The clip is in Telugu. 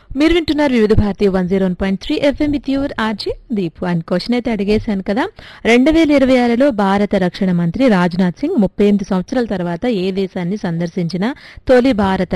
మీరు వింటున్నారు వివిధ Bharati 101.3 FM with your RG Deep. And question అయితే అడిగేశాను కదా, 2026లో భారత రక్షణ మంత్రి రాజ్నాథ్ సింగ్ 38 సంవత్సరాల తర్వాత ఏ దేశాన్ని సందర్శించిన తొలి భారత